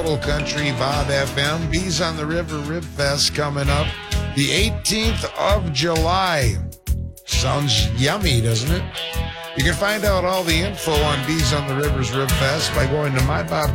Total Country Bob FM. Bees on the River Rib Fest coming up the 18th of July. Sounds yummy, doesn't it? You can find out all the info on Bees on the River's Rib Fest by going to mybob